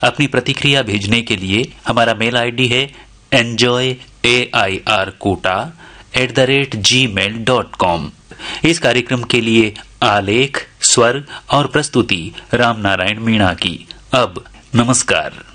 अपनी प्रतिक्रिया भेजने के लिए हमारा मेल आईडी है enjoyairkota@gmail.com। इस कार्यक्रम के लिए आलेख, स्वर और प्रस्तुति रामनारायण मीणा की। अब नमस्कार।